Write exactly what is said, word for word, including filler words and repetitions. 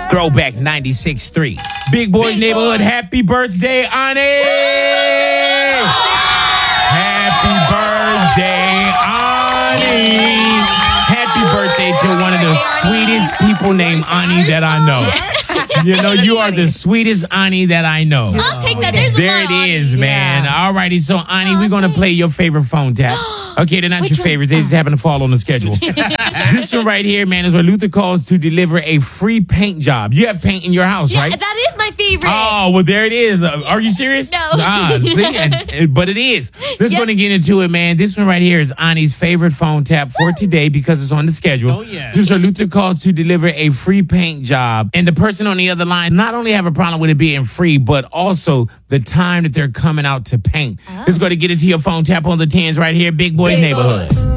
Throwback ninety-six point three. Big Boys Big Neighborhood. Boy. Happy birthday, Ani! Happy birthday, Ani! Happy birthday to one of the sweetest people named Ani that I know. You know, you are the sweetest Ani that I know. I'll take that. There's there it is, Ani. man. Yeah. All righty. So, Ani, we're going to play your favorite phone taps. Okay, they're not Which your one? favorites. They just happen to fall on the schedule. This one right here, man, is where Luther calls to deliver a free paint job. You have paint in your house, Yeah, right? that is my favorite. Oh, well, there it is. Uh, are you serious? No. Ah, see? And, and, but it is. Let's Yep. go and get into it, man. This one right here is Ani's favorite phone tap for today because it's on the schedule. Oh, yeah. This is where Luther calls to deliver a free paint job. And the person on the other line not only have a problem with it being free, but also the time that they're coming out to paint. Oh. Let's go to get it to your phone tap on the tens right here. Big Boys Big Neighborhood. Boy.